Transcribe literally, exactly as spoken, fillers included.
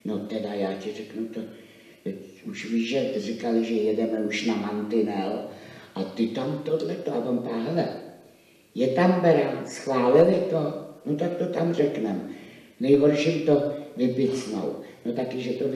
No teda já ti řeknu to, už víš, že říkali, že jedeme už na mantinel a ty tam tohleto a on pá, hele, je tam Beran, schválili to, no tak to tam řeknem. Nejhorším to vypicnou. No taky, že to